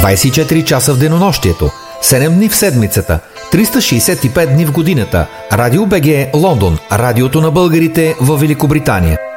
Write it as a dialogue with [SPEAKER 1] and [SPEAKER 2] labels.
[SPEAKER 1] 24 часа в денонощието, 7 дни в седмицата, 365 дни в годината. Радио БГ Лондон, радиото на българите във Великобритания.